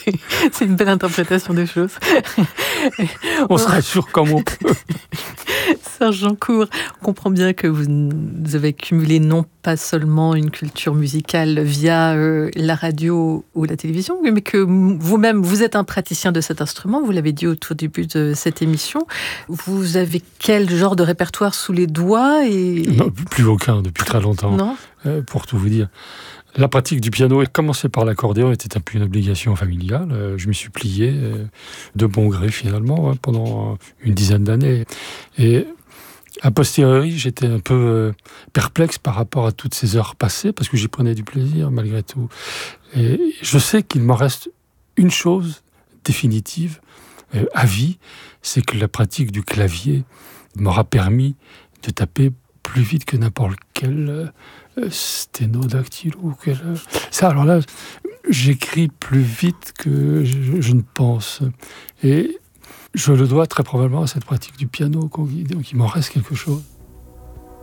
C'est une belle interprétation des choses. On se rassure comme on peut. Serge Jancourt, on comprend bien que vous avez cumulé non pas seulement une culture musicale via la radio ou la télévision, mais que vous-même, vous êtes un praticien de cet instrument, vous l'avez dit au tout début de cette émission. Vous avez quel genre de répertoire sous les doigts Non, plus aucun, depuis très longtemps. Non. Pour tout vous dire. La pratique du piano, commencer par l'accordéon, était un peu une obligation familiale. Je m'y suis plié de bon gré finalement pendant une dizaine d'années. Et a posteriori, j'étais un peu perplexe par rapport à toutes ces heures passées, parce que j'y prenais du plaisir malgré tout. Et je sais qu'il m'en reste une chose définitive, à vie, c'est que la pratique du clavier m'aura permis de taper plus vite que n'importe quel sténodactyle ou quel... Ça, alors là, j'écris plus vite que je ne pense. Et je le dois très probablement à cette pratique du piano, donc il m'en reste quelque chose.